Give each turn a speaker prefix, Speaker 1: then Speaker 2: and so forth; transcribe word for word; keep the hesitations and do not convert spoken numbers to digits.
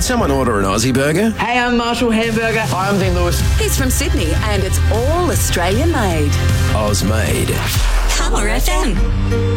Speaker 1: someone order an Aussie burger?
Speaker 2: Hey, I'm Marshall Hamburger.
Speaker 1: Hi, I'm Dean Lewis.
Speaker 3: He's from Sydney and it's all Australian made.
Speaker 1: Oz made.
Speaker 3: Colour F M.